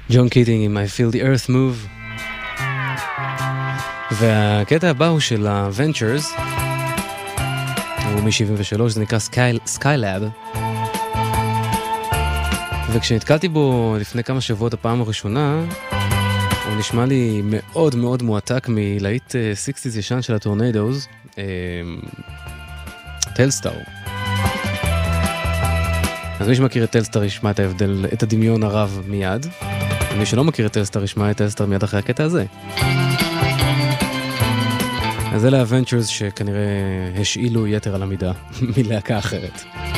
ג'ון קיטינג עם I Feel the Earth Move. והקטע הבא הוא של ה-Ventures, הוא מ-73, זה נקרא Skylab. וכשנתקלתי בו לפני כמה שבועות הפעם הראשונה, הוא נשמע לי מאוד מאוד מועתק מלהיט 60s ישן של הטורנדוס, טלסטאר. אז מי שמכיר את טלסטאר ישמע את ההבדל, את הדמיון הרב מיד. ומי שלא מכיר את טלסטאר ישמע את טלסטאר מיד אחרי הקטע הזה. אז אלה הוונצ'רס שכנראה השאילו יתר על המידה מלהקה אחרת.